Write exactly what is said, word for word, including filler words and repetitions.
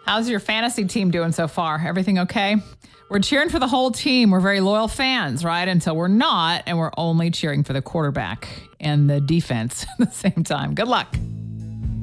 How's your fantasy team doing so far? Everything okay? We're cheering for the whole team. We're very loyal fans, right? Until we're not, and we're only cheering for the quarterback and the defense at the same time. Good luck.